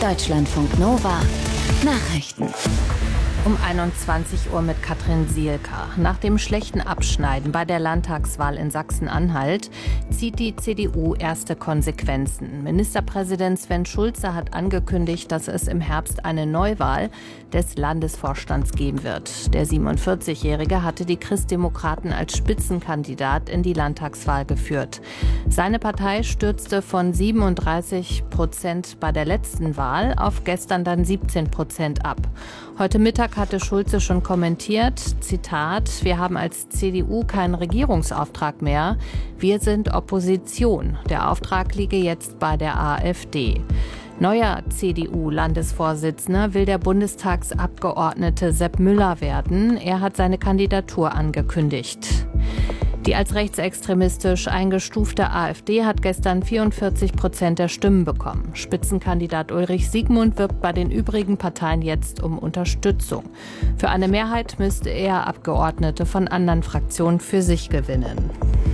Deutschlandfunk Nova Nachrichten. Um 21 Uhr mit Katrin Sielka. Nach dem schlechten Abschneiden bei der Landtagswahl in Sachsen-Anhalt zieht die CDU erste Konsequenzen. Ministerpräsident Sven Schulze hat angekündigt, dass es im Herbst eine Neuwahl des Landesvorstands geben wird. Der 47-Jährige hatte die Christdemokraten als Spitzenkandidat in die Landtagswahl geführt. Seine Partei stürzte von 37% bei der letzten Wahl auf gestern dann 17% ab. Heute Mittag hatte Schulze schon kommentiert, Zitat, wir haben als CDU keinen Regierungsauftrag mehr, wir sind Opposition. Der Auftrag liege jetzt bei der AfD. Neuer CDU-Landesvorsitzender will der Bundestagsabgeordnete Sepp Müller werden. Er hat seine Kandidatur angekündigt. Die als rechtsextremistisch eingestufte AfD hat gestern 44% der Stimmen bekommen. Spitzenkandidat Ulrich Siegmund wirbt bei den übrigen Parteien jetzt um Unterstützung. Für eine Mehrheit müsste er Abgeordnete von anderen Fraktionen für sich gewinnen.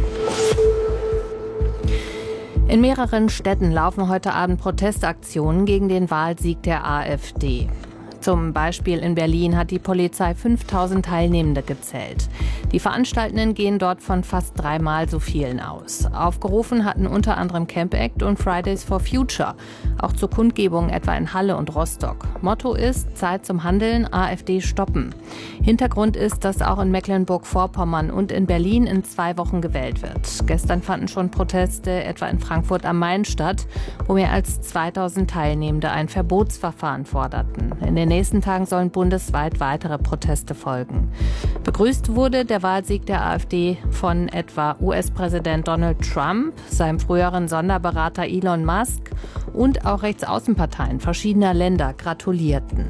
In mehreren Städten laufen heute Abend Protestaktionen gegen den Wahlsieg der AfD. Zum Beispiel in Berlin hat die Polizei 5000 Teilnehmende gezählt. Die Veranstaltenden gehen dort von fast 3-mal so vielen aus. Aufgerufen hatten unter anderem Camp Act und Fridays for Future, auch zu Kundgebungen etwa in Halle und Rostock. Motto ist Zeit zum Handeln, AfD stoppen. Hintergrund ist, dass auch in Mecklenburg-Vorpommern und in Berlin in 2 Wochen gewählt wird. Gestern fanden schon Proteste etwa in Frankfurt am Main statt, wo mehr als 2000 Teilnehmende ein Verbotsverfahren forderten. In den nächsten Tagen sollen bundesweit weitere Proteste folgen. Begrüßt wurde der Wahlsieg der AfD von etwa US-Präsident Donald Trump, seinem früheren Sonderberater Elon Musk und auch Rechtsaußenparteien verschiedener Länder gratulierten.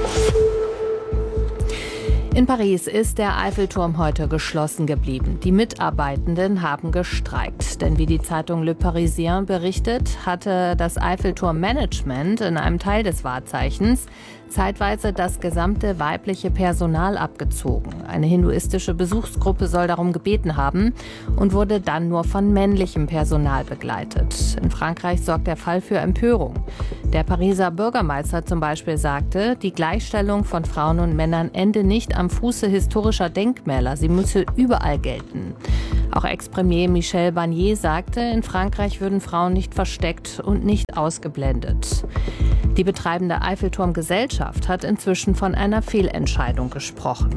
In Paris ist der Eiffelturm heute geschlossen geblieben. Die Mitarbeitenden haben gestreikt. Denn wie die Zeitung Le Parisien berichtet, hatte das Eiffelturm-Management in einem Teil des Wahrzeichens zeitweise das gesamte weibliche Personal abgezogen. Eine hinduistische Besuchsgruppe soll darum gebeten haben und wurde dann nur von männlichem Personal begleitet. In Frankreich sorgt der Fall für Empörung. Der Pariser Bürgermeister zum Beispiel sagte, die Gleichstellung von Frauen und Männern ende nicht am Fuße historischer Denkmäler, sie müsse überall gelten. Auch Ex-Premier Michel Barnier sagte, in Frankreich würden Frauen nicht versteckt und nicht ausgeblendet. Die betreibende Eiffelturm-Gesellschaft hat inzwischen von einer Fehlentscheidung gesprochen.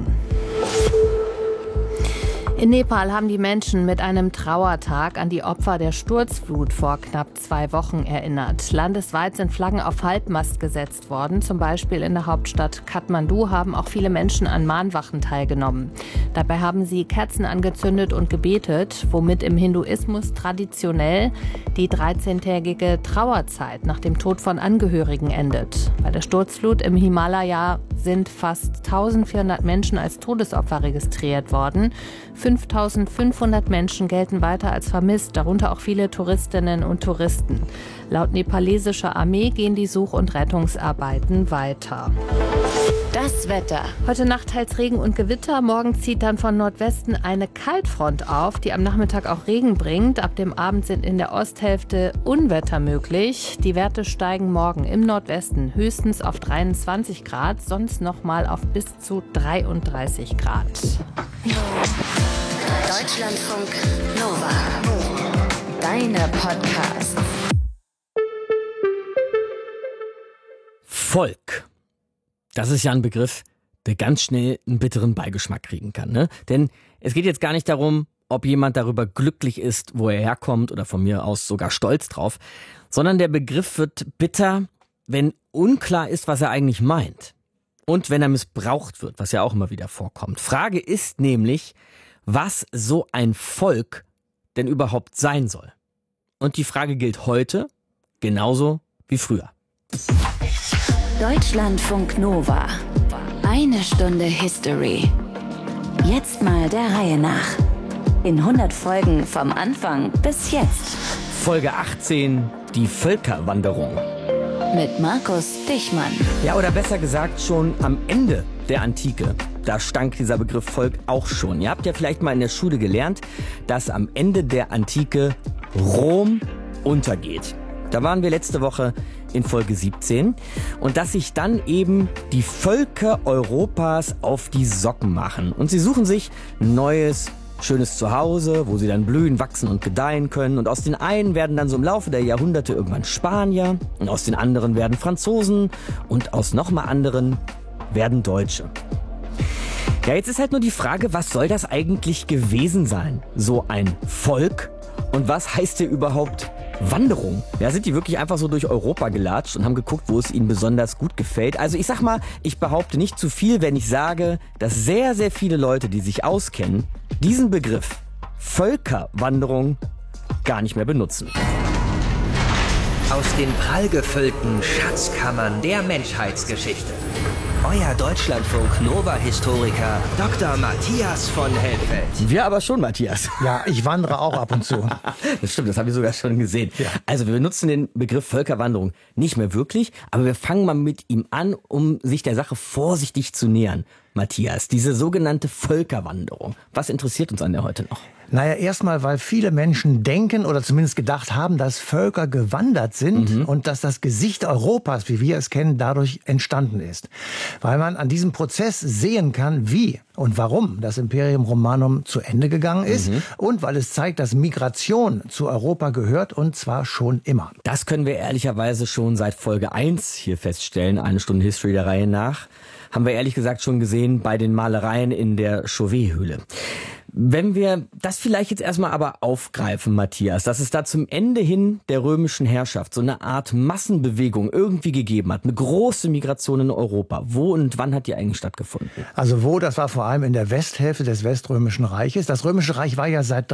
In Nepal haben die Menschen mit einem Trauertag an die Opfer der Sturzflut vor knapp 2 Wochen erinnert. Landesweit sind Flaggen auf Halbmast gesetzt worden. Zum Beispiel in der Hauptstadt Kathmandu haben auch viele Menschen an Mahnwachen teilgenommen. Dabei haben sie Kerzen angezündet und gebetet, womit im Hinduismus traditionell die 13-tägige Trauerzeit nach dem Tod von Angehörigen endet. Bei der Sturzflut im Himalaya sind fast 1400 Menschen als Todesopfer registriert worden. 5500 Menschen gelten weiter als vermisst, darunter auch viele Touristinnen und Touristen. Laut nepalesischer Armee gehen die Such- und Rettungsarbeiten weiter. Das Wetter. Heute Nacht teils Regen und Gewitter. Morgen zieht dann von Nordwesten eine Kaltfront auf, die am Nachmittag auch Regen bringt. Ab dem Abend sind in der Osthälfte Unwetter möglich. Die Werte steigen morgen im Nordwesten höchstens auf 23 Grad, sonst nochmal auf bis zu 33 Grad. Deutschlandfunk Nova. Deine Podcast. Volk. Das ist ja ein Begriff, der ganz schnell einen bitteren Beigeschmack kriegen kann, ne? Denn es geht jetzt gar nicht darum, ob jemand darüber glücklich ist, wo er herkommt oder von mir aus sogar stolz drauf, sondern der Begriff wird bitter, wenn unklar ist, was er eigentlich meint. Und wenn er missbraucht wird, was ja auch immer wieder vorkommt. Frage ist nämlich, was so ein Volk denn überhaupt sein soll. Und die Frage gilt heute genauso wie früher. Deutschlandfunk Nova. 1 Stunde History. Jetzt mal der Reihe nach. In 100 Folgen vom Anfang bis jetzt. Folge 18, die Völkerwanderung. Mit Markus Dichmann. Ja, oder besser gesagt schon am Ende der Antike. Da stank dieser Begriff Volk auch schon. Ihr habt ja vielleicht mal in der Schule gelernt, dass am Ende der Antike Rom untergeht. Da waren wir letzte Woche in Folge 17. Und dass sich dann eben die Völker Europas auf die Socken machen. Und sie suchen sich ein neues, schönes Zuhause, wo sie dann blühen, wachsen und gedeihen können. Und aus den einen werden dann so im Laufe der Jahrhunderte irgendwann Spanier. Und aus den anderen werden Franzosen. Und aus nochmal anderen werden Deutsche. Ja, jetzt ist halt nur die Frage, was soll das eigentlich gewesen sein? So ein Volk? Und was heißt hier überhaupt Wanderung? Ja, sind die wirklich einfach so durch Europa gelatscht und haben geguckt, wo es ihnen besonders gut gefällt? Also ich sag mal, ich behaupte nicht zu viel, wenn ich sage, dass sehr, sehr viele Leute, die sich auskennen, diesen Begriff Völkerwanderung gar nicht mehr benutzen. Aus den prallgefüllten Schatzkammern der Menschheitsgeschichte. Euer Deutschlandfunk-Nova-Historiker Dr. Matthias von Helfeld. Wir aber schon, Matthias. Ja, ich wandere auch ab und zu. Das stimmt, das habe ich sogar schon gesehen. Ja. Also wir benutzen den Begriff Völkerwanderung nicht mehr wirklich, aber wir fangen mal mit ihm an, um sich der Sache vorsichtig zu nähern. Matthias, diese sogenannte Völkerwanderung. Was interessiert uns an der heute noch? Naja, erstmal, weil viele Menschen denken oder zumindest gedacht haben, dass Völker gewandert sind und dass das Gesicht Europas, wie wir es kennen, dadurch entstanden ist. Weil man an diesem Prozess sehen kann, wie und warum das Imperium Romanum zu Ende gegangen ist und weil es zeigt, dass Migration zu Europa gehört und zwar schon immer. Das können wir ehrlicherweise schon seit Folge 1 hier feststellen, eine Stunde History der Reihe nach. Haben wir ehrlich gesagt schon gesehen bei den Malereien in der Chauvet-Höhle. Wenn wir das vielleicht jetzt erstmal aber aufgreifen, Matthias, dass es da zum Ende hin der römischen Herrschaft so eine Art Massenbewegung irgendwie gegeben hat, eine große Migration in Europa. Wo und wann hat die eigentlich stattgefunden? Also wo, das war vor allem in der Westhälfte des Weströmischen Reiches. Das Römische Reich war ja seit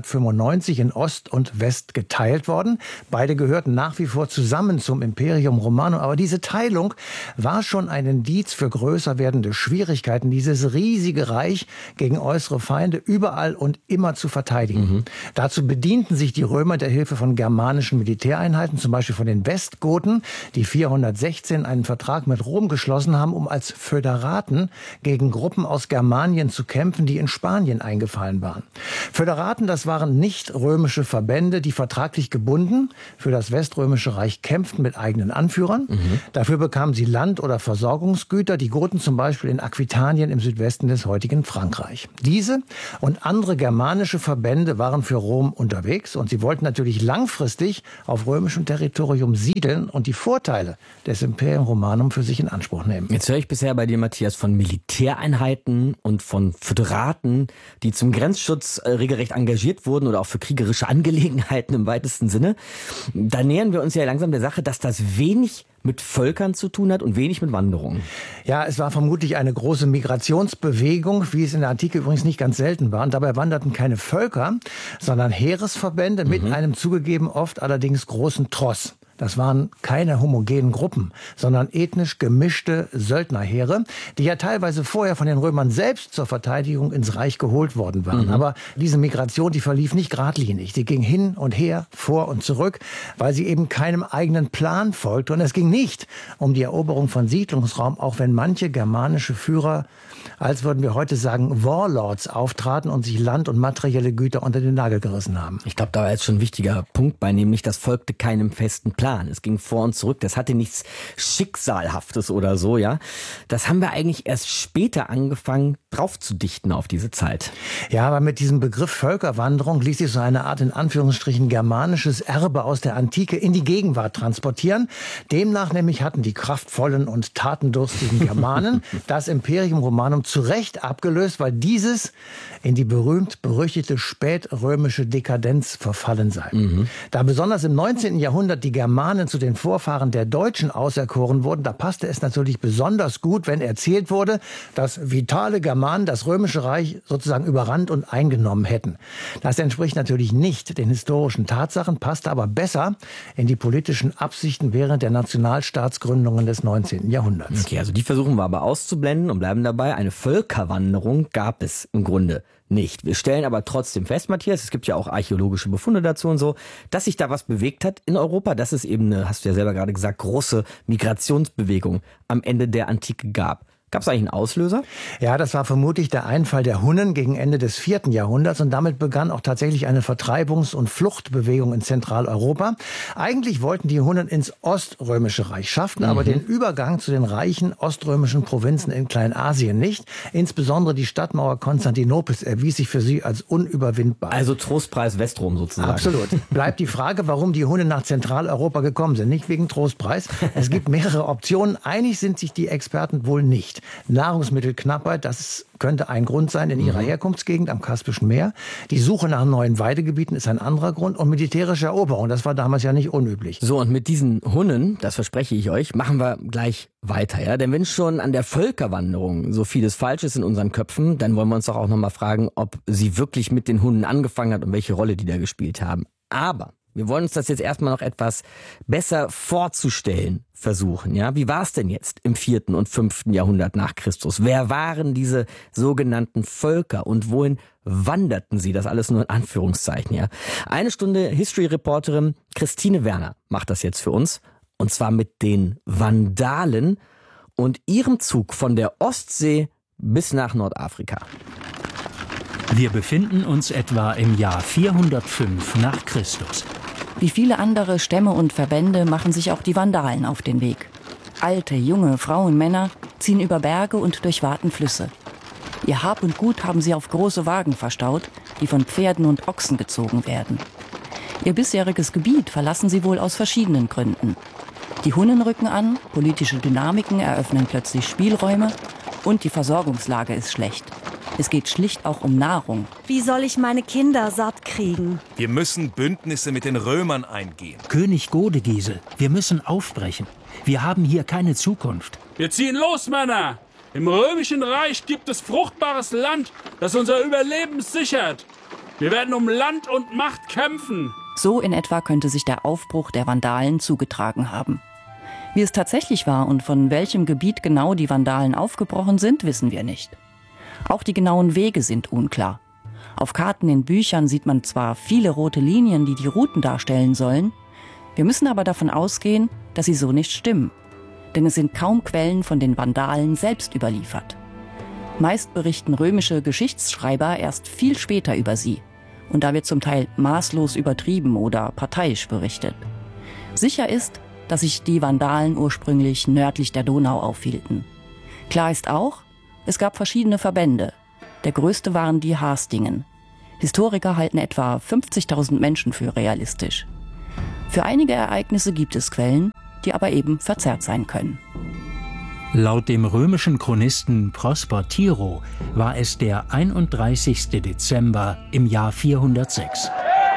395 in Ost und West geteilt worden. Beide gehörten nach wie vor zusammen zum Imperium Romanum. Aber diese Teilung war schon ein Indiz für größer werdende Schwierigkeiten, dieses riesige Reich gegen äußere Feinde überall und immer zu verteidigen. Dazu bedienten sich die Römer der Hilfe von germanischen Militäreinheiten, zum Beispiel von den Westgoten, die 416 einen Vertrag mit Rom geschlossen haben, um als Föderaten gegen Gruppen aus Germanien zu kämpfen, die in Spanien eingefallen waren. Föderaten, das waren nicht römische Verbände, die vertraglich gebunden für das Weströmische Reich kämpften mit eigenen Anführern. Dafür bekamen sie Land- oder Versorgungsgüter, die Goten zum Beispiel in Aquitanien im Südwesten des heutigen Frankreich. Diese und andere germanische Verbände waren für Rom unterwegs und sie wollten natürlich langfristig auf römischem Territorium siedeln und die Vorteile des Imperium Romanum für sich in Anspruch nehmen. Jetzt höre ich bisher bei dir, Matthias, von Militäreinheiten und von Föderaten, die zum Grenzschutz regelrecht engagiert wurden oder auch für kriegerische Angelegenheiten im weitesten Sinne. Da nähern wir uns ja langsam der Sache, dass das wenig mit Völkern zu tun hat und wenig mit Wanderungen. Ja, es war vermutlich eine große Migrationsbewegung, wie es in der Antike übrigens nicht ganz selten war. Und dabei wanderten keine Völker, sondern Heeresverbände mit einem zugegeben oft allerdings großen Tross. Das waren keine homogenen Gruppen, sondern ethnisch gemischte Söldnerheere, die ja teilweise vorher von den Römern selbst zur Verteidigung ins Reich geholt worden waren. Aber diese Migration, die verlief nicht geradlinig. Die ging hin und her, vor und zurück, weil sie eben keinem eigenen Plan folgte. Und es ging nicht um die Eroberung von Siedlungsraum, auch wenn manche germanische Führer, als würden wir heute sagen, Warlords auftraten und sich Land und materielle Güter unter den Nagel gerissen haben. Ich glaube, da war jetzt schon ein wichtiger Punkt bei, nämlich das folgte keinem festen Plan. Es ging vor und zurück. Das hatte nichts Schicksalhaftes oder so, ja. Das haben wir eigentlich erst später angefangen, drauf zu dichten auf diese Zeit. Ja, aber mit diesem Begriff Völkerwanderung ließ sich so eine Art, in Anführungsstrichen, germanisches Erbe aus der Antike in die Gegenwart transportieren. Demnach nämlich hatten die kraftvollen und tatendurstigen Germanen das Imperium Romanum zu Recht abgelöst, weil dieses in die berühmt-berüchtigte spätrömische Dekadenz verfallen sei. Da besonders im 19. Jahrhundert die Germanen zu den Vorfahren der Deutschen auserkoren wurden, da passte es natürlich besonders gut, wenn erzählt wurde, dass vitale Germanen das Römische Reich sozusagen überrannt und eingenommen hätten. Das entspricht natürlich nicht den historischen Tatsachen, passte aber besser in die politischen Absichten während der Nationalstaatsgründungen des 19. Jahrhunderts. Okay, also die versuchen wir aber auszublenden und bleiben dabei. Eine Völkerwanderung gab es im Grunde nicht. Wir stellen aber trotzdem fest, Matthias, es gibt ja auch archäologische Befunde dazu und so, dass sich da was bewegt hat in Europa, dass es eben eine, hast du ja selber gerade gesagt, große Migrationsbewegung am Ende der Antike gab. Gab es eigentlich einen Auslöser? Ja, das war vermutlich der Einfall der Hunnen gegen Ende des 4. Jahrhunderts und damit begann auch tatsächlich eine Vertreibungs- und Fluchtbewegung in Zentraleuropa. Eigentlich wollten die Hunnen ins Oströmische Reich schaffen, aber den Übergang zu den reichen oströmischen Provinzen in Kleinasien nicht. Insbesondere die Stadtmauer Konstantinopels erwies sich für sie als unüberwindbar. Also Trostpreis Westrom sozusagen. Absolut. Bleibt die Frage, warum die Hunnen nach Zentraleuropa gekommen sind. Nicht wegen Trostpreis. Es gibt mehrere Optionen. Einig sind sich die Experten wohl nicht. Nahrungsmittelknappheit, das könnte ein Grund sein in ihrer Herkunftsgegend am Kaspischen Meer. Die Suche nach neuen Weidegebieten ist ein anderer Grund. Und militärische Eroberung, das war damals ja nicht unüblich. So, und mit diesen Hunnen, das verspreche ich euch, machen wir gleich weiter. Ja? Denn wenn schon an der Völkerwanderung so vieles falsch ist in unseren Köpfen, dann wollen wir uns doch auch noch mal fragen, ob sie wirklich mit den Hunnen angefangen hat und welche Rolle die da gespielt haben. Aber wir wollen uns das jetzt erstmal noch etwas besser vorzustellen versuchen. Ja? Wie war es denn jetzt im 4. und 5. Jahrhundert nach Christus? Wer waren diese sogenannten Völker und wohin wanderten sie? Das alles nur in Anführungszeichen. Ja? Eine Stunde History-Reporterin Christine Werner macht das jetzt für uns. Und zwar mit den Vandalen und ihrem Zug von der Ostsee bis nach Nordafrika. Wir befinden uns etwa im Jahr 405 nach Christus. Wie viele andere Stämme und Verbände machen sich auch die Vandalen auf den Weg. Alte, junge, Frauen, Männer ziehen über Berge und durchwaten Flüsse. Ihr Hab und Gut haben sie auf große Wagen verstaut, die von Pferden und Ochsen gezogen werden. Ihr bisheriges Gebiet verlassen sie wohl aus verschiedenen Gründen. Die Hunnen rücken an, politische Dynamiken eröffnen plötzlich Spielräume und die Versorgungslage ist schlecht. Es geht schlicht auch um Nahrung. Wie soll ich meine Kinder satt kriegen? Wir müssen Bündnisse mit den Römern eingehen. König Godegisel, wir müssen aufbrechen. Wir haben hier keine Zukunft. Wir ziehen los, Männer! Im Römischen Reich gibt es fruchtbares Land, das unser Überleben sichert. Wir werden um Land und Macht kämpfen. So in etwa könnte sich der Aufbruch der Vandalen zugetragen haben. Wie es tatsächlich war und von welchem Gebiet genau die Vandalen aufgebrochen sind, wissen wir nicht. Auch die genauen Wege sind unklar. Auf Karten in Büchern sieht man zwar viele rote Linien, die die Routen darstellen sollen. Wir müssen aber davon ausgehen, dass sie so nicht stimmen. Denn es sind kaum Quellen von den Vandalen selbst überliefert. Meist berichten römische Geschichtsschreiber erst viel später über sie. Und da wird zum Teil maßlos übertrieben oder parteiisch berichtet. Sicher ist, dass sich die Vandalen ursprünglich nördlich der Donau aufhielten. Klar ist auch, es gab verschiedene Verbände. Der größte waren die Hastingen. Historiker halten etwa 50.000 Menschen für realistisch. Für einige Ereignisse gibt es Quellen, die aber eben verzerrt sein können. Laut dem römischen Chronisten Prosper Tiro war es der 31. Dezember im Jahr 406.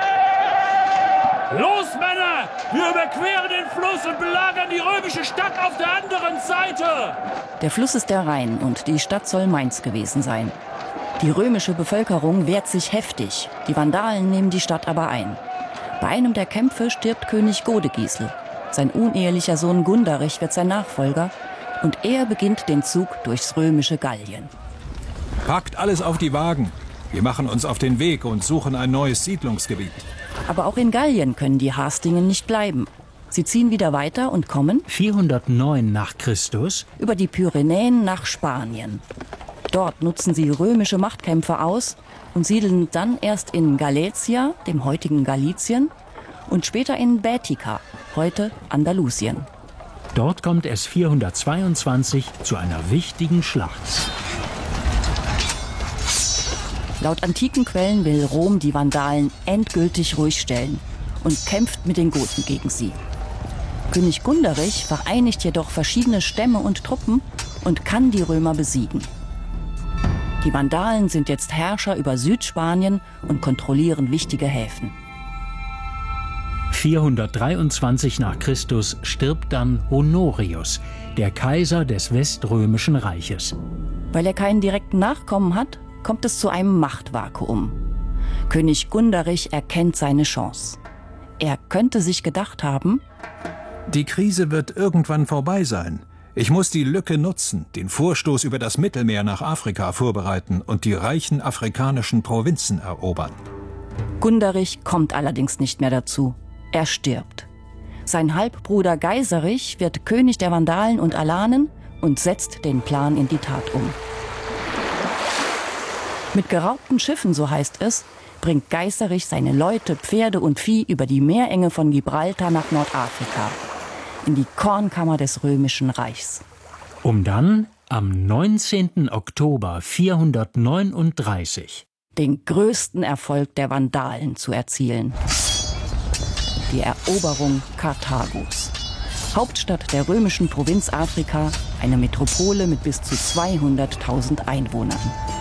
Los, Männer! Wir überqueren den Fluss und belagern die römische Stadt auf der anderen Seite! Der Fluss ist der Rhein und die Stadt soll Mainz gewesen sein. Die römische Bevölkerung wehrt sich heftig. Die Vandalen nehmen die Stadt aber ein. Bei einem der Kämpfe stirbt König Godegisel. Sein unehelicher Sohn Gunderich wird sein Nachfolger. Und er beginnt den Zug durchs römische Gallien. Packt alles auf die Wagen. Wir machen uns auf den Weg und suchen ein neues Siedlungsgebiet. Aber auch in Gallien können die Hastingen nicht bleiben. Sie ziehen wieder weiter und kommen 409 nach Christus über die Pyrenäen nach Spanien. Dort nutzen sie römische Machtkämpfe aus und siedeln dann erst in Galatia, dem heutigen Galizien, und später in Baetica, heute Andalusien. Dort kommt es 422 zu einer wichtigen Schlacht. Laut antiken Quellen will Rom die Vandalen endgültig ruhig stellen und kämpft mit den Goten gegen sie. König Gunderich vereinigt jedoch verschiedene Stämme und Truppen und kann die Römer besiegen. Die Vandalen sind jetzt Herrscher über Südspanien und kontrollieren wichtige Häfen. 423 nach Christus stirbt dann Honorius, der Kaiser des Weströmischen Reiches. Weil er keinen direkten Nachkommen hat, kommt es zu einem Machtvakuum. König Gunderich erkennt seine Chance. Er könnte sich gedacht haben: Die Krise wird irgendwann vorbei sein. Ich muss die Lücke nutzen, den Vorstoß über das Mittelmeer nach Afrika vorbereiten und die reichen afrikanischen Provinzen erobern. Gunderich kommt allerdings nicht mehr dazu. Er stirbt. Sein Halbbruder Geiserich wird König der Vandalen und Alanen und setzt den Plan in die Tat um. Mit geraubten Schiffen, so heißt es, bringt Geiserich seine Leute, Pferde und Vieh über die Meerenge von Gibraltar nach Nordafrika, in die Kornkammer des Römischen Reichs. Um dann am 19. Oktober 439 den größten Erfolg der Vandalen zu erzielen: die Eroberung Karthagos, Hauptstadt der römischen Provinz Afrika, eine Metropole mit bis zu 200.000 Einwohnern.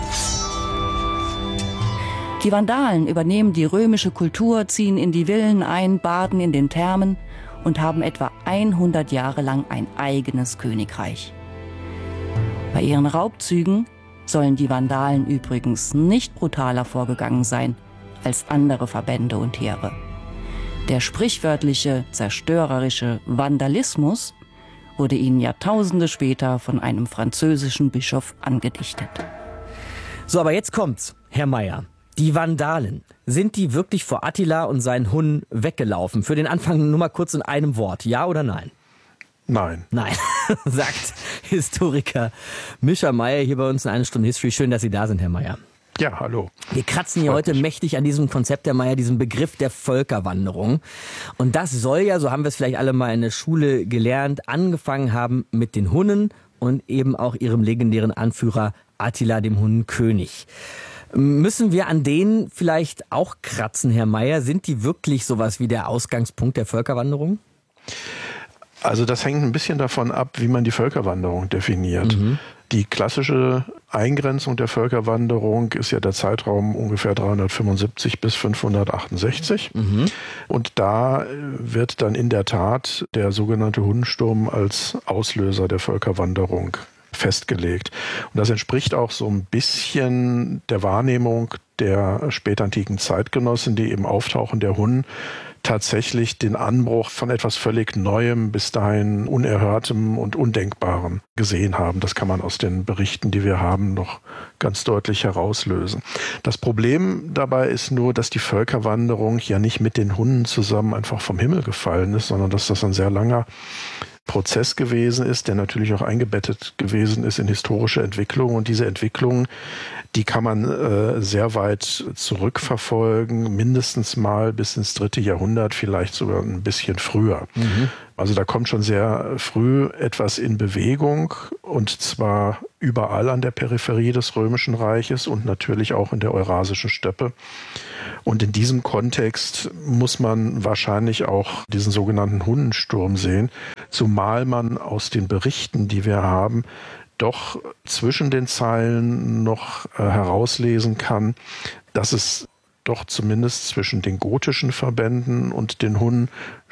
Die Vandalen übernehmen die römische Kultur, ziehen in die Villen ein, baden in den Thermen und haben etwa 100 Jahre lang ein eigenes Königreich. Bei ihren Raubzügen sollen die Vandalen übrigens nicht brutaler vorgegangen sein als andere Verbände und Heere. Der sprichwörtliche, zerstörerische Vandalismus wurde ihnen Jahrtausende später von einem französischen Bischof angedichtet. So, aber jetzt kommt's, Herr Meyer. Die Vandalen, sind die wirklich vor Attila und seinen Hunnen weggelaufen? Für den Anfang nur mal kurz in einem Wort, ja oder nein? Nein. Nein, sagt Historiker Mischa Meyer hier bei uns in 1 Stunde History. Schön, dass Sie da sind, Herr Meyer. Ja, hallo. Wir kratzen hier heute mächtig an diesem Konzept, Herr Meyer, diesem Begriff der Völkerwanderung. Und das soll ja, so haben wir es vielleicht alle mal in der Schule gelernt, angefangen haben mit den Hunnen und eben auch ihrem legendären Anführer Attila, dem Hunnenkönig. Müssen wir an denen vielleicht auch kratzen, Herr Meyer? Sind die wirklich sowas wie der Ausgangspunkt der Völkerwanderung? Also das hängt ein bisschen davon ab, wie man die Völkerwanderung definiert. Die klassische Eingrenzung der Völkerwanderung ist ja der Zeitraum ungefähr 375 bis 568. Und da wird dann in der Tat der sogenannte Hunnensturm als Auslöser der Völkerwanderung festgelegt. Und das entspricht auch so ein bisschen der Wahrnehmung der spätantiken Zeitgenossen, die im Auftauchen der Hunnen tatsächlich den Anbruch von etwas völlig Neuem, bis dahin Unerhörtem und Undenkbarem gesehen haben. Das kann man aus den Berichten, die wir haben, noch ganz deutlich herauslösen. Das Problem dabei ist nur, dass die Völkerwanderung ja nicht mit den Hunnen zusammen einfach vom Himmel gefallen ist, sondern dass das ein sehr langer Prozess gewesen ist, der natürlich auch eingebettet gewesen ist in historische Entwicklungen. Und diese Entwicklungen, die kann man sehr weit zurückverfolgen, mindestens mal bis ins 3. Jahrhundert, vielleicht sogar ein bisschen früher. Also da kommt schon sehr früh etwas in Bewegung, und zwar überall an der Peripherie des Römischen Reiches und natürlich auch in der Eurasischen Steppe. Und in diesem Kontext muss man wahrscheinlich auch diesen sogenannten Hunnensturm sehen, zumal man aus den Berichten, die wir haben, doch zwischen den Zeilen noch herauslesen kann, dass es doch zumindest zwischen den gotischen Verbänden und den Hunnen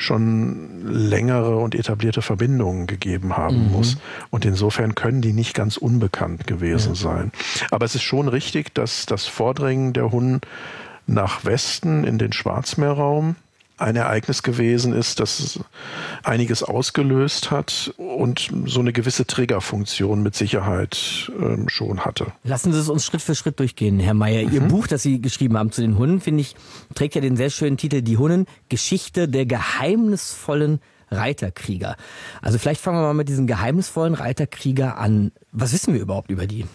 schon längere und etablierte Verbindungen gegeben haben muss. Und insofern können die nicht ganz unbekannt gewesen sein. Aber es ist schon richtig, dass das Vordringen der Hunnen nach Westen in den Schwarzmeerraum ein Ereignis gewesen ist, das einiges ausgelöst hat und so eine gewisse Triggerfunktion mit Sicherheit schon hatte. Lassen Sie es uns Schritt für Schritt durchgehen, Herr Meyer. Ihr Buch, das Sie geschrieben haben zu den Hunnen, finde ich, trägt ja den sehr schönen Titel Die Hunnen, Geschichte der geheimnisvollen Reiterkrieger. Also vielleicht fangen wir mal mit diesen geheimnisvollen Reiterkrieger an. Was wissen wir überhaupt über die?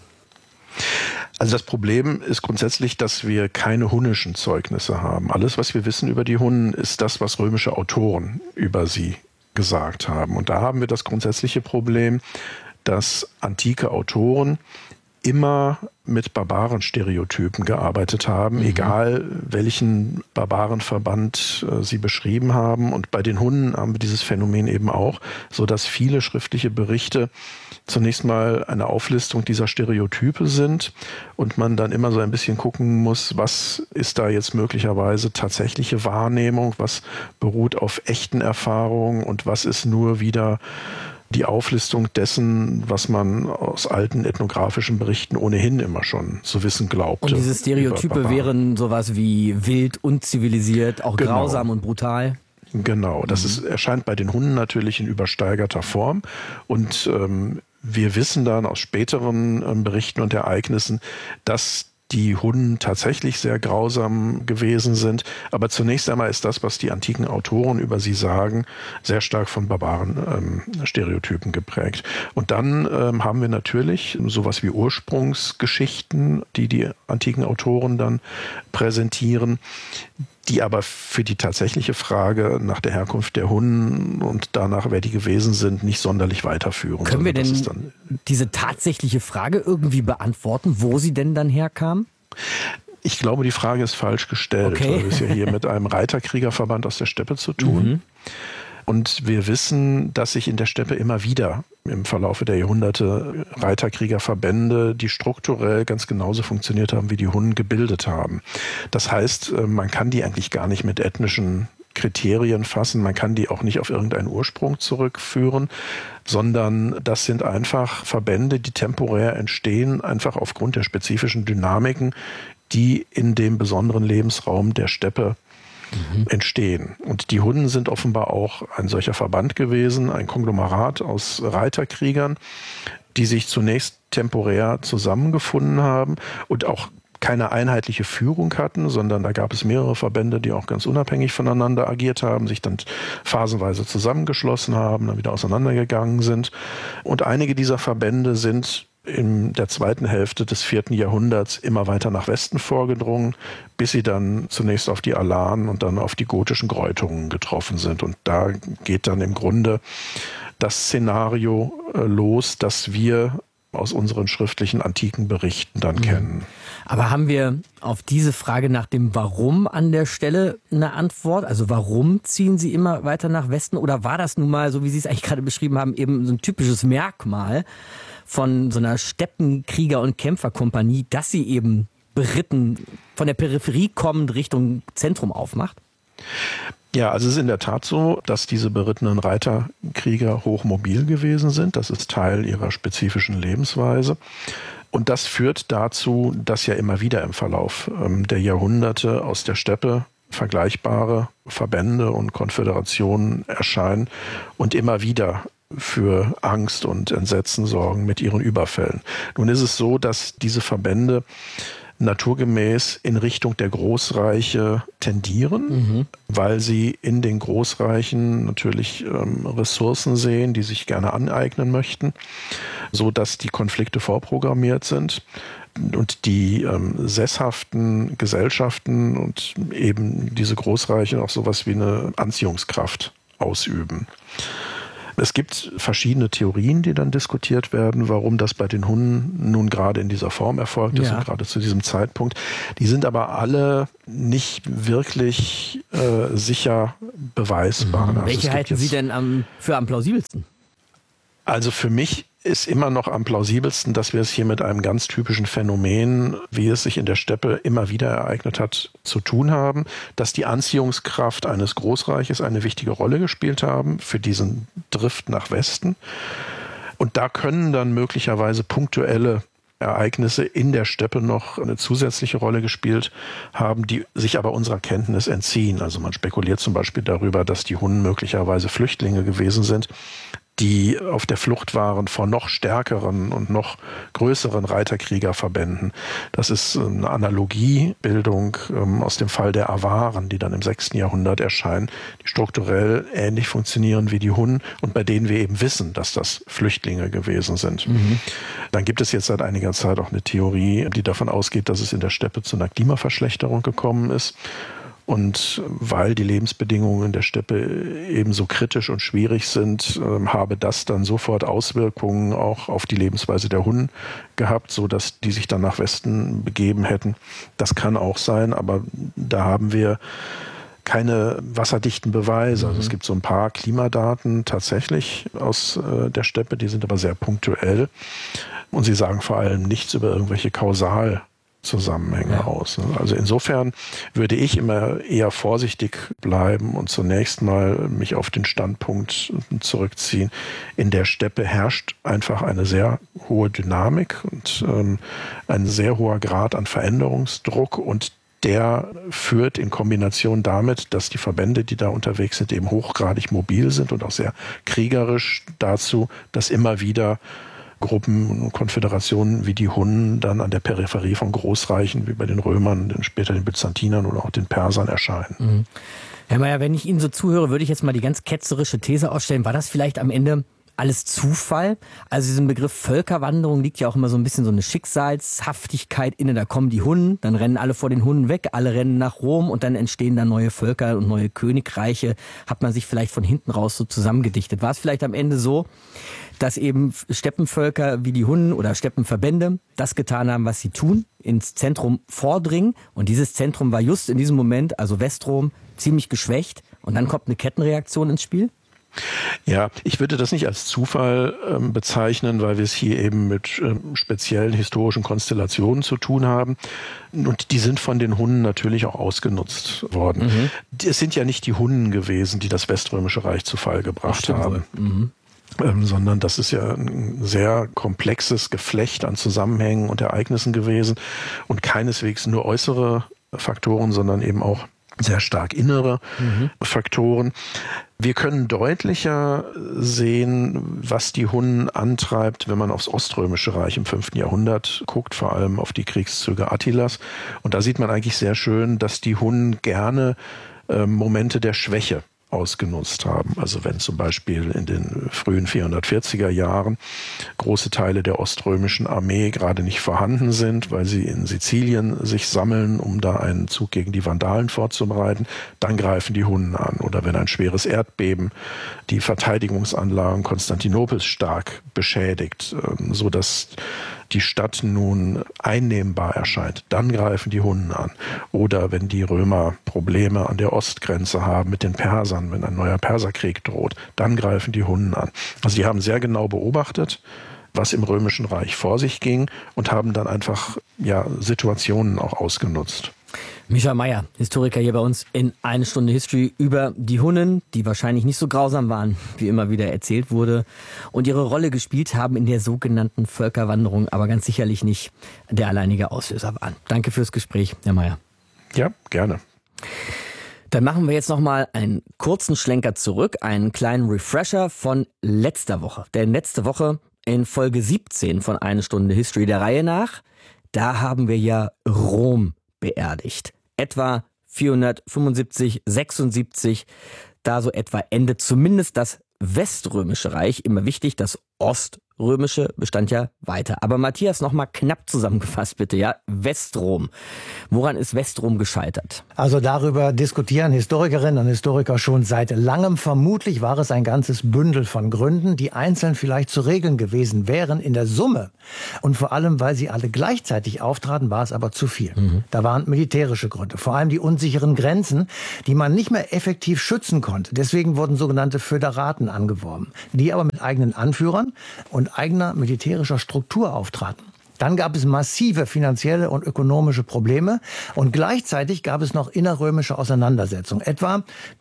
Also das Problem ist grundsätzlich, dass wir keine hunnischen Zeugnisse haben. Alles, was wir wissen über die Hunnen, ist das, was römische Autoren über sie gesagt haben. Und da haben wir das grundsätzliche Problem, dass antike Autoren immer mit Barbarenstereotypen gearbeitet haben, egal welchen Barbarenverband sie beschrieben haben. Und bei den Hunnen haben wir dieses Phänomen eben auch, so dass viele schriftliche Berichte zunächst mal eine Auflistung dieser Stereotype sind und man dann immer so ein bisschen gucken muss, was ist da jetzt möglicherweise tatsächliche Wahrnehmung, was beruht auf echten Erfahrungen und was ist nur wieder die Auflistung dessen, was man aus alten ethnografischen Berichten ohnehin immer schon zu wissen glaubte. Und diese Stereotype wären sowas wie wild, unzivilisiert, auch grausam und brutal? Genau, das erscheint bei den Hunnen natürlich in übersteigerter Form und wir wissen dann aus späteren Berichten und Ereignissen, dass die Hunnen tatsächlich sehr grausam gewesen sind. Aber zunächst einmal ist das, was die antiken Autoren über sie sagen, sehr stark von Barbaren-Stereotypen geprägt. Und dann haben wir natürlich sowas wie Ursprungsgeschichten, die die antiken Autoren dann präsentieren, die aber für die tatsächliche Frage nach der Herkunft der Hunnen und danach, wer die gewesen sind, nicht sonderlich weiterführen. Können wir denn diese tatsächliche Frage irgendwie beantworten, wo sie denn dann herkamen? Ich glaube, die Frage ist falsch gestellt, weil wir es ja hier mit einem Reiterkriegerverband aus der Steppe zu tun. Und wir wissen, dass sich in der Steppe immer wieder im Verlaufe der Jahrhunderte Reiterkriegerverbände, die strukturell ganz genauso funktioniert haben, wie die Hunnen gebildet haben. Das heißt, man kann die eigentlich gar nicht mit ethnischen Kriterien fassen, man kann die auch nicht auf irgendeinen Ursprung zurückführen, sondern das sind einfach Verbände, die temporär entstehen, einfach aufgrund der spezifischen Dynamiken, die in dem besonderen Lebensraum der Steppe entstehen. Und die Hunnen sind offenbar auch ein solcher Verband gewesen, ein Konglomerat aus Reiterkriegern, die sich zunächst temporär zusammengefunden haben und auch keine einheitliche Führung hatten, sondern da gab es mehrere Verbände, die auch ganz unabhängig voneinander agiert haben, sich dann phasenweise zusammengeschlossen haben, dann wieder auseinandergegangen sind. Und einige dieser Verbände sind in der zweiten Hälfte des 4. Jahrhunderts immer weiter nach Westen vorgedrungen, bis sie dann zunächst auf die Alanen und dann auf die gotischen Gräutungen getroffen sind. Und da geht dann im Grunde das Szenario los, das wir aus unseren schriftlichen antiken Berichten dann kennen. Aber haben wir auf diese Frage nach dem Warum an der Stelle eine Antwort? Also warum ziehen sie immer weiter nach Westen? Oder war das nun mal, so wie Sie es eigentlich gerade beschrieben haben, eben so ein typisches Merkmal von so einer Steppenkrieger- und Kämpferkompanie, dass sie eben beritten von der Peripherie kommend Richtung Zentrum aufmacht? Ja, also es ist in der Tat so, dass diese berittenen Reiterkrieger hochmobil gewesen sind. Das ist Teil ihrer spezifischen Lebensweise. Und das führt dazu, dass ja immer wieder im Verlauf der Jahrhunderte aus der Steppe vergleichbare Verbände und Konföderationen erscheinen und immer wieder für Angst und Entsetzen sorgen mit ihren Überfällen. Nun ist es so, dass diese Verbände naturgemäß in Richtung der Großreiche tendieren, weil sie in den Großreichen natürlich Ressourcen sehen, die sich gerne aneignen möchten, so dass die Konflikte vorprogrammiert sind und die sesshaften Gesellschaften und eben diese Großreiche auch sowas wie eine Anziehungskraft ausüben. Es gibt verschiedene Theorien, die dann diskutiert werden, warum das bei den Hunnen nun gerade in dieser Form erfolgt ist und gerade zu diesem Zeitpunkt. Die sind aber alle nicht wirklich sicher beweisbar. Also welche halten Sie denn für am plausibelsten? Also für mich ist immer noch am plausibelsten, dass wir es hier mit einem ganz typischen Phänomen, wie es sich in der Steppe immer wieder ereignet hat, zu tun haben, dass die Anziehungskraft eines Großreiches eine wichtige Rolle gespielt haben für diesen Drift nach Westen. Und da können dann möglicherweise punktuelle Ereignisse in der Steppe noch eine zusätzliche Rolle gespielt haben, die sich aber unserer Kenntnis entziehen. Also man spekuliert zum Beispiel darüber, dass die Hunnen möglicherweise Flüchtlinge gewesen sind, die auf der Flucht waren vor noch stärkeren und noch größeren Reiterkriegerverbänden. Das ist eine Analogiebildung aus dem Fall der Awaren, die dann im 6. Jahrhundert erscheinen, die strukturell ähnlich funktionieren wie die Hunnen und bei denen wir eben wissen, dass das Flüchtlinge gewesen sind. Dann gibt es jetzt seit einiger Zeit auch eine Theorie, die davon ausgeht, dass es in der Steppe zu einer Klimaverschlechterung gekommen ist. Und weil die Lebensbedingungen in der Steppe ebenso kritisch und schwierig sind, habe das dann sofort Auswirkungen auch auf die Lebensweise der Hunnen gehabt, so dass die sich dann nach Westen begeben hätten. Das kann auch sein, aber da haben wir keine wasserdichten Beweise. Also es gibt so ein paar Klimadaten tatsächlich aus der Steppe, die sind aber sehr punktuell. Und sie sagen vor allem nichts über irgendwelche Kausalzusammenhänge aus. Also insofern würde ich immer eher vorsichtig bleiben und zunächst mal mich auf den Standpunkt zurückziehen. In der Steppe herrscht einfach eine sehr hohe Dynamik und ein sehr hoher Grad an Veränderungsdruck und der führt in Kombination damit, dass die Verbände, die da unterwegs sind, eben hochgradig mobil sind und auch sehr kriegerisch dazu, dass immer wieder Gruppen und Konföderationen wie die Hunnen dann an der Peripherie von Großreichen wie bei den Römern, später den Byzantinern oder auch den Persern erscheinen. Mhm. Herr Mayer, wenn ich Ihnen so zuhöre, würde ich jetzt mal die ganz ketzerische These aufstellen. War das vielleicht am Ende alles Zufall? Also diesen Begriff Völkerwanderung liegt ja auch immer so ein bisschen so eine Schicksalshaftigkeit inne. Da kommen die Hunnen, dann rennen alle vor den Hunnen weg, alle rennen nach Rom und dann entstehen da neue Völker und neue Königreiche. Hat man sich vielleicht von hinten raus so zusammengedichtet. War es vielleicht am Ende so, dass eben Steppenvölker wie die Hunnen oder Steppenverbände das getan haben, was sie tun, ins Zentrum vordringen. Und dieses Zentrum war just in diesem Moment, also Westrom, ziemlich geschwächt. Und dann kommt eine Kettenreaktion ins Spiel? Ja, ich würde das nicht als Zufall bezeichnen, weil wir es hier eben mit speziellen historischen Konstellationen zu tun haben. Und die sind von den Hunnen natürlich auch ausgenutzt worden. Es sind ja nicht die Hunnen gewesen, die das Weströmische Reich zu Fall gebracht haben. Sondern das ist ja ein sehr komplexes Geflecht an Zusammenhängen und Ereignissen gewesen und keineswegs nur äußere Faktoren, sondern eben auch sehr stark innere Faktoren. Wir können deutlicher sehen, was die Hunnen antreibt, wenn man aufs Oströmische Reich im 5. Jahrhundert guckt, vor allem auf die Kriegszüge Attilas. Und da sieht man eigentlich sehr schön, dass die Hunnen gerne Momente der Schwäche ausgenutzt haben. Also wenn zum Beispiel in den frühen 440er Jahren große Teile der oströmischen Armee gerade nicht vorhanden sind, weil sie in Sizilien sich sammeln, um da einen Zug gegen die Vandalen vorzubereiten, dann greifen die Hunnen an. Oder wenn ein schweres Erdbeben die Verteidigungsanlagen Konstantinopels stark beschädigt, sodass die Stadt nun einnehmbar erscheint, dann greifen die Hunnen an. Oder wenn die Römer Probleme an der Ostgrenze haben mit den Persern, wenn ein neuer Perserkrieg droht, dann greifen die Hunnen an. Also die haben sehr genau beobachtet, was im Römischen Reich vor sich ging und haben dann einfach Situationen auch ausgenutzt. Micha Mayer, Historiker hier bei uns in 1 Stunde History über die Hunnen, die wahrscheinlich nicht so grausam waren, wie immer wieder erzählt wurde, und ihre Rolle gespielt haben in der sogenannten Völkerwanderung, aber ganz sicherlich nicht der alleinige Auslöser waren. Danke fürs Gespräch, Herr Mayer. Ja, gerne. Dann machen wir jetzt nochmal einen kurzen Schlenker zurück, einen kleinen Refresher von letzter Woche. Denn letzte Woche in Folge 17 von 1 Stunde History der Reihe nach, da haben wir ja Rom beerdigt. Etwa 475, 76, da so etwa endet zumindest das Weströmische Reich. Immer wichtig, das Oströmische bestand ja weiter. Aber Matthias, nochmal knapp zusammengefasst bitte, ja? Westrom. Woran ist Westrom gescheitert? Also darüber diskutieren Historikerinnen und Historiker schon seit langem. Vermutlich war es ein ganzes Bündel von Gründen, die einzeln vielleicht zu regeln gewesen wären in der Summe. Und vor allem, weil sie alle gleichzeitig auftraten, war es aber zu viel. Da waren militärische Gründe, vor allem die unsicheren Grenzen, die man nicht mehr effektiv schützen konnte. Deswegen wurden sogenannte Föderaten angeworben, die aber mit eigenen Anführern und eigener militärischer Struktur auftraten. Dann gab es massive finanzielle und ökonomische Probleme und gleichzeitig gab es noch innerrömische Auseinandersetzungen. Etwa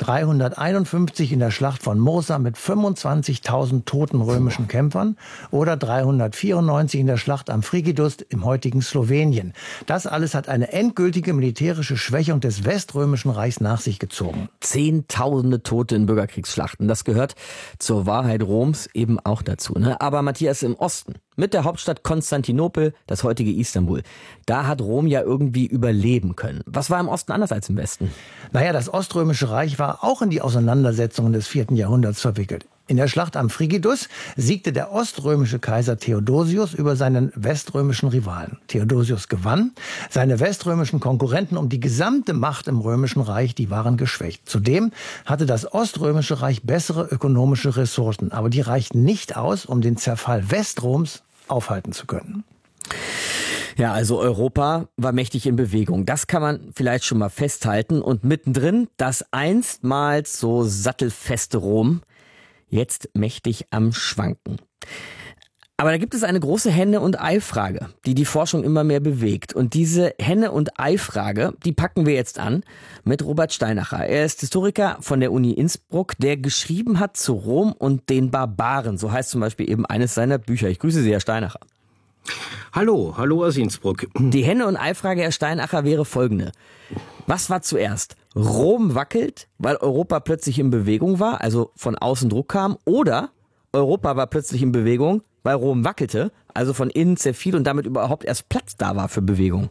351 in der Schlacht von Mursa mit 25.000 toten römischen Kämpfern oder 394 in der Schlacht am Frigidus im heutigen Slowenien. Das alles hat eine endgültige militärische Schwächung des Weströmischen Reichs nach sich gezogen. Zehntausende Tote in Bürgerkriegsschlachten. Das gehört zur Wahrheit Roms eben auch dazu, ne? Aber Matthias, im Osten, mit der Hauptstadt Konstantinopel, das heutige Istanbul. Da hat Rom ja irgendwie überleben können. Was war im Osten anders als im Westen? Naja, das Oströmische Reich war auch in die Auseinandersetzungen des 4. Jahrhunderts verwickelt. In der Schlacht am Frigidus siegte der oströmische Kaiser Theodosius über seinen weströmischen Rivalen. Theodosius gewann. Seine weströmischen Konkurrenten um die gesamte Macht im Römischen Reich, die waren geschwächt. Zudem hatte das Oströmische Reich bessere ökonomische Ressourcen. Aber die reichten nicht aus, um den Zerfall Westroms aufhalten zu können. Ja, also Europa war mächtig in Bewegung. Das kann man vielleicht schon mal festhalten. Und mittendrin das einstmals so sattelfeste Rom, jetzt mächtig am Schwanken. Aber da gibt es eine große Henne- und Ei-Frage, die Forschung immer mehr bewegt. Und diese Henne- und Ei-Frage, die packen wir jetzt an mit Robert Steinacher. Er ist Historiker von der Uni Innsbruck, der geschrieben hat zu Rom und den Barbaren. So heißt zum Beispiel eben eines seiner Bücher. Ich grüße Sie, Herr Steinacher. Hallo aus Innsbruck. Die Henne- und Ei-Frage, Herr Steinacher, wäre folgende. Was war zuerst? Rom wackelt, weil Europa plötzlich in Bewegung war, also von außen Druck kam, oder Europa war plötzlich in Bewegung, weil Rom wackelte, also von innen zerfiel und damit überhaupt erst Platz da war für Bewegung.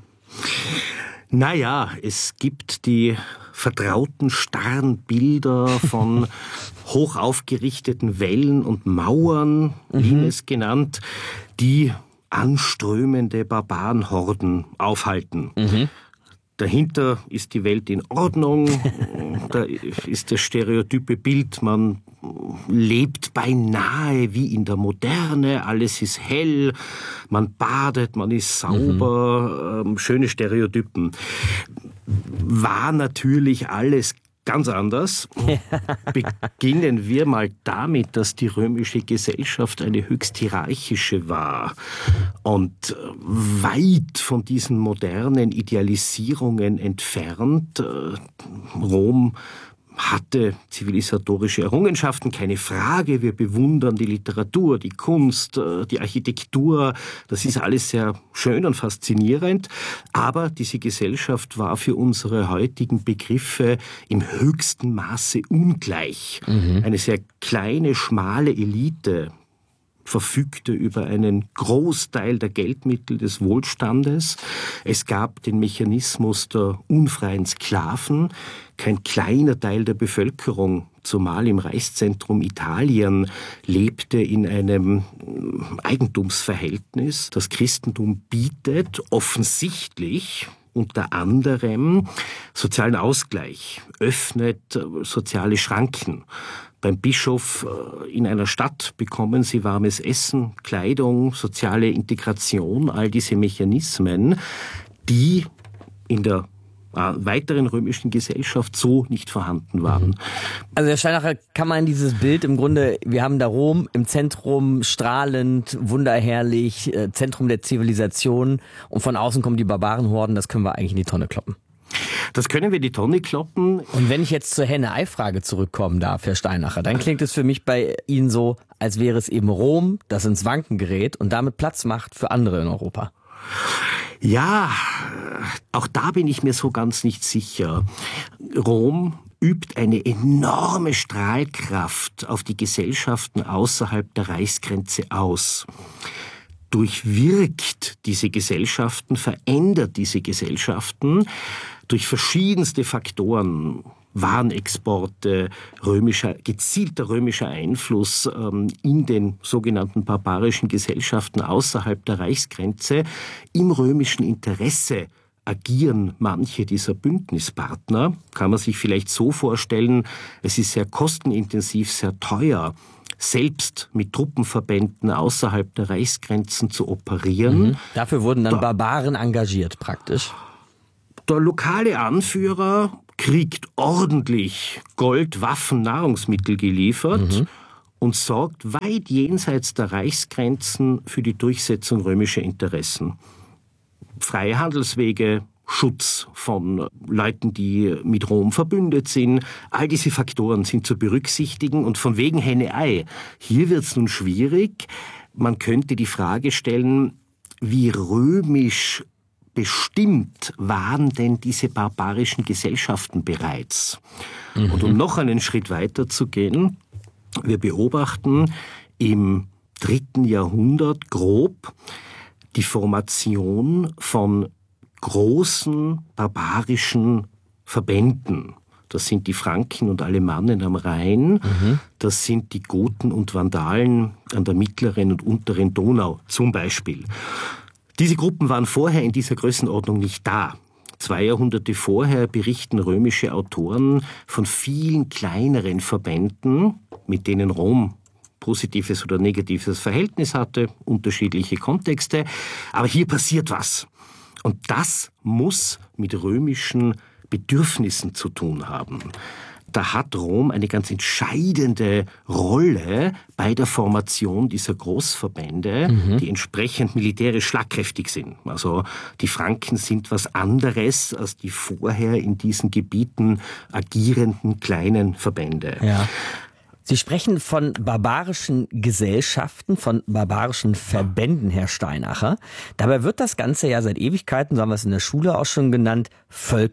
Naja, es gibt die vertrauten starren Bilder von hoch aufgerichteten Wällen und Mauern, Limes genannt, die anströmende Barbarenhorden aufhalten. Dahinter ist die Welt in Ordnung, da ist das stereotype Bild, man lebt beinahe wie in der Moderne, alles ist hell, man badet, man ist sauber, schöne Stereotypen. War natürlich alles ganz anders. Beginnen wir mal damit, dass die römische Gesellschaft eine höchst hierarchische war und weit von diesen modernen Idealisierungen entfernt. Rom hatte zivilisatorische Errungenschaften, keine Frage. Wir bewundern die Literatur, die Kunst, die Architektur. Das ist alles sehr schön und faszinierend. Aber diese Gesellschaft war für unsere heutigen Begriffe im höchsten Maße ungleich. Eine sehr kleine, schmale Elite verfügte über einen Großteil der Geldmittel des Wohlstandes. Es gab den Mechanismus der unfreien Sklaven. Kein kleiner Teil der Bevölkerung, zumal im Reichszentrum Italien, lebte in einem Eigentumsverhältnis. Das Christentum bietet offensichtlich unter anderem sozialen Ausgleich, öffnet soziale Schranken. Beim Bischof in einer Stadt bekommen sie warmes Essen, Kleidung, soziale Integration, all diese Mechanismen, die in der weiteren römischen Gesellschaft so nicht vorhanden waren. Also Herr Steinacher, kann man dieses Bild im Grunde, wir haben da Rom im Zentrum, strahlend, wunderherrlich, Zentrum der Zivilisation und von außen kommen die Barbarenhorden, das können wir eigentlich in die Tonne kloppen. Das können wir in die Tonne kloppen. Und wenn ich jetzt zur Henne-Ei-Frage zurückkommen darf, Herr Steinacher, dann klingt es für mich bei Ihnen so, als wäre es eben Rom, das ins Wanken gerät und damit Platz macht für andere in Europa. Ja, auch da bin ich mir so ganz nicht sicher. Rom übt eine enorme Strahlkraft auf die Gesellschaften außerhalb der Reichsgrenze aus. Durchwirkt diese Gesellschaften, verändert diese Gesellschaften durch verschiedenste Faktoren. Warenexporte, gezielter römischer Einfluss in den sogenannten barbarischen Gesellschaften außerhalb der Reichsgrenze. Im römischen Interesse agieren manche dieser Bündnispartner. Kann man sich vielleicht so vorstellen, es ist sehr kostenintensiv, sehr teuer, selbst mit Truppenverbänden außerhalb der Reichsgrenzen zu operieren. Dafür wurden dann Barbaren engagiert praktisch. Der lokale Anführer kriegt ordentlich Gold, Waffen, Nahrungsmittel geliefert und sorgt weit jenseits der Reichsgrenzen für die Durchsetzung römischer Interessen. Freie Handelswege, Schutz von Leuten, die mit Rom verbündet sind. All diese Faktoren sind zu berücksichtigen und von wegen Henne-Ei. Hier wird es nun schwierig. Man könnte die Frage stellen, wie römisch bestimmt waren denn diese barbarischen Gesellschaften bereits? Und um noch einen Schritt weiter zu gehen, wir beobachten im 3. Jahrhundert grob die Formation von großen barbarischen Verbänden. Das sind die Franken und Alemannen am Rhein, das sind die Goten und Vandalen an der mittleren und unteren Donau zum Beispiel. Diese Gruppen waren vorher in dieser Größenordnung nicht da. 2 Jahrhunderte vorher berichten römische Autoren von vielen kleineren Verbänden, mit denen Rom positives oder negatives Verhältnis hatte, unterschiedliche Kontexte. Aber hier passiert was. Und das muss mit römischen Bedürfnissen zu tun haben. Da hat Rom eine ganz entscheidende Rolle bei der Formation dieser Großverbände, die entsprechend militärisch schlagkräftig sind. Also die Franken sind was anderes als die vorher in diesen Gebieten agierenden kleinen Verbände. Ja. Sie sprechen von barbarischen Gesellschaften, von barbarischen Verbänden, Herr Steinacher. Dabei wird das Ganze ja seit Ewigkeiten, so haben wir es in der Schule auch schon genannt, Völkerwanderung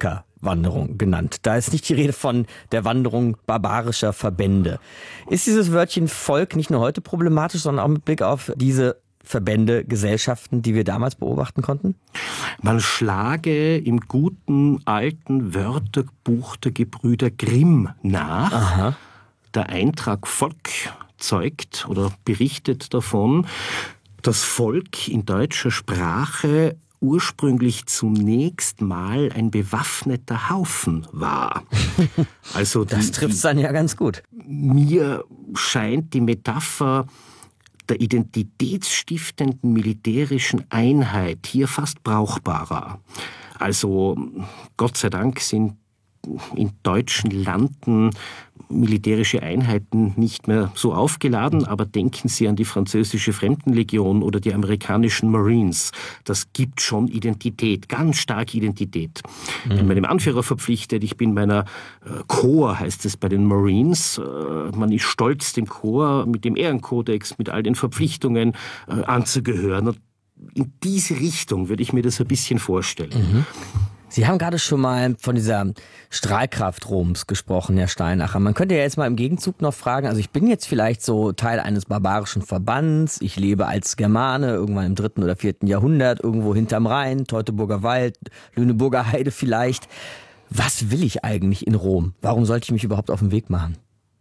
Völkerwanderung genannt. Da ist nicht die Rede von der Wanderung barbarischer Verbände. Ist dieses Wörtchen Volk nicht nur heute problematisch, sondern auch mit Blick auf diese Verbände, Gesellschaften, die wir damals beobachten konnten? Man schlage im guten alten Wörterbuch der Gebrüder Grimm nach. Aha. Der Eintrag Volk zeugt oder berichtet davon, dass Volk in deutscher Sprache ursprünglich zunächst mal ein bewaffneter Haufen war. Also das trifft es dann ja ganz gut. Mir scheint die Metapher der identitätsstiftenden militärischen Einheit hier fast brauchbarer. Also Gott sei Dank sind in deutschen Landen militärische Einheiten nicht mehr so aufgeladen, aber denken Sie an die französische Fremdenlegion oder die amerikanischen Marines. Das gibt schon Identität, ganz stark Identität. Ich bin meinem Anführer verpflichtet, ich bin meiner Korps, heißt es bei den Marines. Man ist stolz, dem Korps mit dem Ehrenkodex, mit all den Verpflichtungen anzugehören. Und in diese Richtung würde ich mir das ein bisschen vorstellen. Sie haben gerade schon mal von dieser Strahlkraft Roms gesprochen, Herr Steinacher. Man könnte ja jetzt mal im Gegenzug noch fragen, also ich bin jetzt vielleicht so Teil eines barbarischen Verbands, ich lebe als Germane irgendwann im 3. oder 4. Jahrhundert, irgendwo hinterm Rhein, Teutoburger Wald, Lüneburger Heide vielleicht. Was will ich eigentlich in Rom? Warum sollte ich mich überhaupt auf den Weg machen?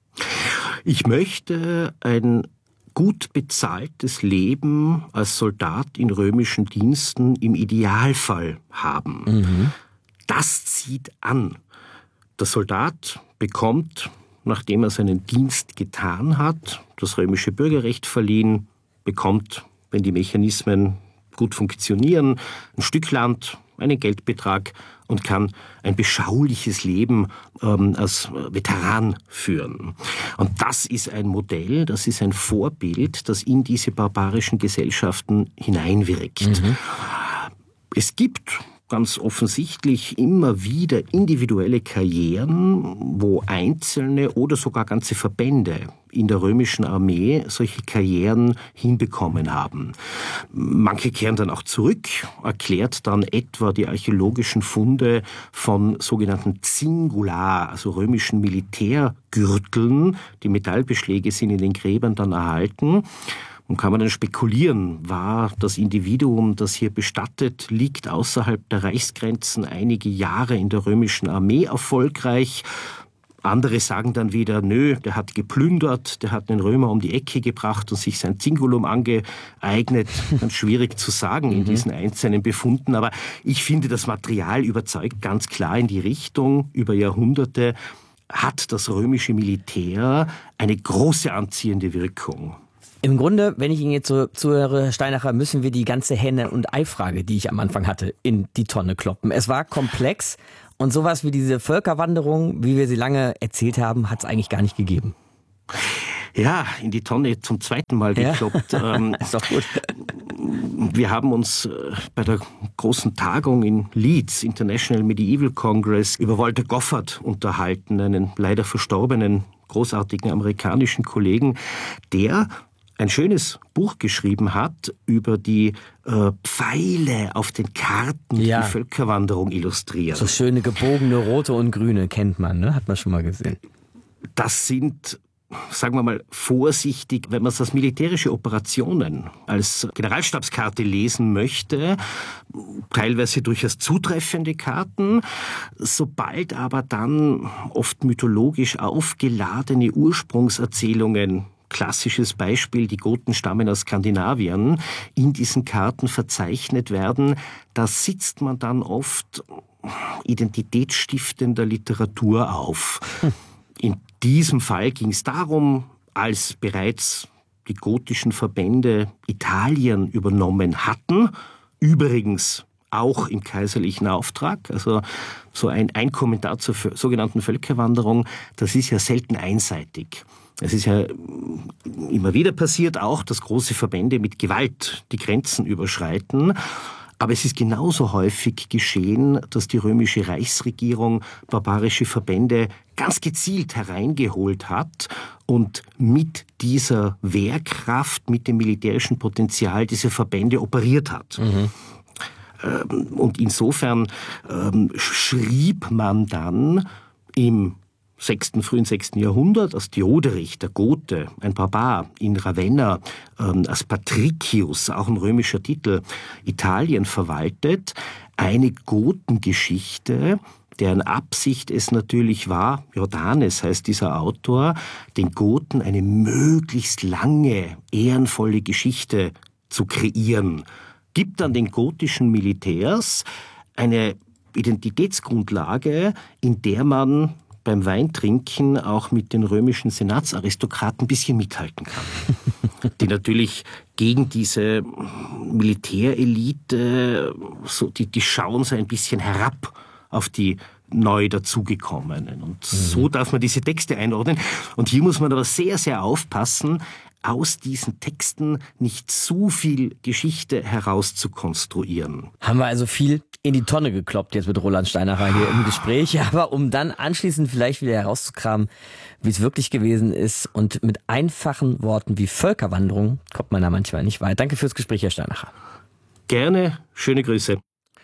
Ich möchte ein gut bezahltes Leben als Soldat in römischen Diensten im Idealfall haben. Das zieht an. Der Soldat bekommt, nachdem er seinen Dienst getan hat, das römische Bürgerrecht verliehen, bekommt, wenn die Mechanismen gut funktionieren, ein Stück Land, einen Geldbetrag und kann ein beschauliches Leben als Veteran führen. Und das ist ein Modell, das ist ein Vorbild, das in diese barbarischen Gesellschaften hineinwirkt. Es gibt ganz offensichtlich immer wieder individuelle Karrieren, wo Einzelne oder sogar ganze Verbände in der römischen Armee solche Karrieren hinbekommen haben. Manche kehren dann auch zurück, erklärt dann etwa die archäologischen Funde von sogenannten Zingula, also römischen Militärgürteln. Die Metallbeschläge sind in den Gräbern dann erhalten. Und kann man dann spekulieren, war das Individuum, das hier bestattet liegt, außerhalb der Reichsgrenzen einige Jahre in der römischen Armee erfolgreich. Andere sagen dann wieder, nö, der hat geplündert, der hat den Römer um die Ecke gebracht und sich sein Zingulum angeeignet. Ganz schwierig zu sagen in diesen einzelnen Befunden, aber ich finde, das Material überzeugt ganz klar in die Richtung. Über Jahrhunderte hat das römische Militär eine große anziehende Wirkung. Im Grunde, wenn ich Ihnen jetzt so zuhöre, Herr Steinacher, müssen wir die ganze Henne- und Ei-Frage, die ich am Anfang hatte, in die Tonne kloppen. Es war komplex und sowas wie diese Völkerwanderung, wie wir sie lange erzählt haben, hat es eigentlich gar nicht gegeben. Ja, in die Tonne zum zweiten Mal gekloppt. Ist doch gut. Wir haben uns bei der großen Tagung in Leeds, International Medieval Congress, über Walter Goffard unterhalten, einen leider verstorbenen, großartigen amerikanischen Kollegen, der ein schönes Buch geschrieben hat über die Pfeile auf den Karten, die die Völkerwanderung illustrieren. So schöne gebogene rote und grüne kennt man, ne? Hat man schon mal gesehen. Das sind, sagen wir mal vorsichtig, wenn man das militärische Operationen als Generalstabskarte lesen möchte, teilweise durchaus zutreffende Karten, sobald aber dann oft mythologisch aufgeladene Ursprungserzählungen, klassisches Beispiel, die Goten stammen aus Skandinavien, in diesen Karten verzeichnet werden, da sitzt man dann oft identitätsstiftender Literatur auf. In diesem Fall ging es darum, als bereits die gotischen Verbände Italien übernommen hatten, übrigens auch im kaiserlichen Auftrag, also so ein Kommentar zur sogenannten Völkerwanderung, das ist ja selten einseitig. Es ist ja immer wieder passiert auch, dass große Verbände mit Gewalt die Grenzen überschreiten. Aber es ist genauso häufig geschehen, dass die römische Reichsregierung barbarische Verbände ganz gezielt hereingeholt hat und mit dieser Wehrkraft, mit dem militärischen Potenzial diese Verbände operiert hat. Und insofern schrieb man dann im frühen 6. Jahrhundert, als Theoderich, der Gote, ein Barbar in Ravenna, als Patricius, auch ein römischer Titel, Italien verwaltet, eine Gotengeschichte, deren Absicht es natürlich war, Jordanes heißt dieser Autor, den Goten eine möglichst lange, ehrenvolle Geschichte zu kreieren, gibt dann den gotischen Militärs eine Identitätsgrundlage, in der man beim Weintrinken auch mit den römischen Senatsaristokraten ein bisschen mithalten kann. Die natürlich gegen diese Militärelite, die schauen so ein bisschen herab auf die neu dazugekommenen. Und so darf man diese Texte einordnen. Und hier muss man aber sehr, sehr aufpassen, aus diesen Texten nicht zu viel Geschichte herauszukonstruieren. Haben wir also viel in die Tonne gekloppt jetzt mit Roland Steinacher hier im Gespräch, aber um dann anschließend vielleicht wieder herauszukramen, wie es wirklich gewesen ist und mit einfachen Worten wie Völkerwanderung kommt man da manchmal nicht weit. Danke fürs Gespräch, Herr Steinacher. Gerne, schöne Grüße.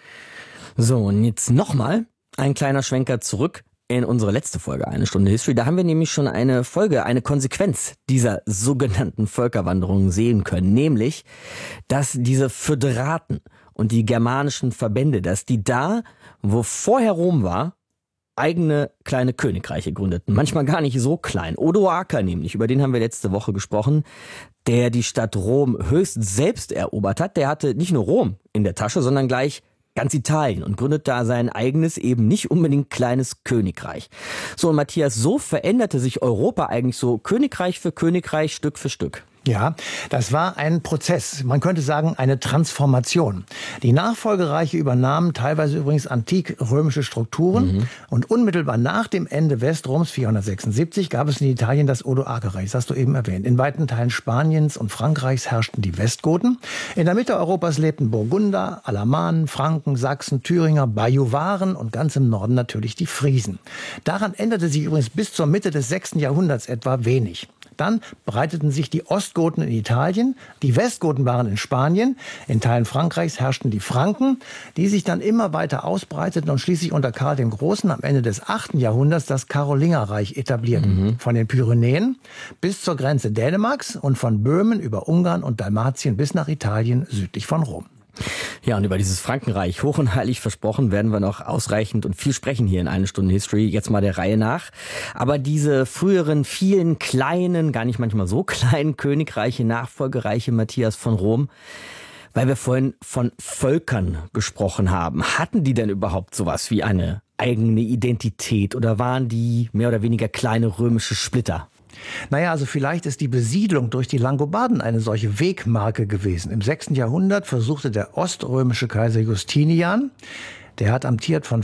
So, und jetzt nochmal ein kleiner Schwenker zurück in unsere letzte Folge, eine Stunde History. Da haben wir nämlich schon eine Folge, eine Konsequenz dieser sogenannten Völkerwanderungen sehen können. Nämlich, dass diese Föderaten und die germanischen Verbände, dass die da, wo vorher Rom war, eigene kleine Königreiche gründeten. Manchmal gar nicht so klein. Odoaker nämlich, über den haben wir letzte Woche gesprochen, der die Stadt Rom höchst selbst erobert hat. Der hatte nicht nur Rom in der Tasche, sondern gleich ganz Italien und gründet da sein eigenes, eben nicht unbedingt kleines Königreich. So, und Matthias, so veränderte sich Europa eigentlich so Königreich für Königreich, Stück für Stück. Ja, das war ein Prozess. Man könnte sagen, eine Transformation. Die Nachfolgereiche übernahmen teilweise übrigens antik-römische Strukturen. Und unmittelbar nach dem Ende Westroms 476 gab es in Italien das Odoakerreich, das hast du eben erwähnt. In weiten Teilen Spaniens und Frankreichs herrschten die Westgoten. In der Mitte Europas lebten Burgunder, Alamanen, Franken, Sachsen, Thüringer, Bajuwaren und ganz im Norden natürlich die Friesen. Daran änderte sich übrigens bis zur Mitte des 6. Jahrhunderts etwa wenig. Dann breiteten sich die Ostgoten in Italien, die Westgoten waren in Spanien, in Teilen Frankreichs herrschten die Franken, die sich dann immer weiter ausbreiteten und schließlich unter Karl dem Großen am Ende des 8. Jahrhunderts das Karolingerreich etablierten. Von den Pyrenäen bis zur Grenze Dänemarks und von Böhmen über Ungarn und Dalmatien bis nach Italien südlich von Rom. Ja, und über dieses Frankenreich, hoch und heilig versprochen, werden wir noch ausreichend und viel sprechen hier in eine Stunde History, jetzt mal der Reihe nach. Aber diese früheren, vielen kleinen, gar nicht manchmal so kleinen Königreiche, Nachfolgereiche, Matthias, von Rom, weil wir vorhin von Völkern gesprochen haben, hatten die denn überhaupt sowas wie eine eigene Identität oder waren die mehr oder weniger kleine römische Splitter? Naja, also vielleicht ist die Besiedlung durch die Langobarden eine solche Wegmarke gewesen. Im 6. Jahrhundert versuchte der oströmische Kaiser Justinian, der hat amtiert von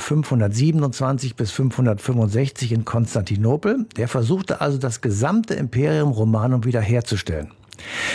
527 bis 565 in Konstantinopel, der versuchte also das gesamte Imperium Romanum wiederherzustellen.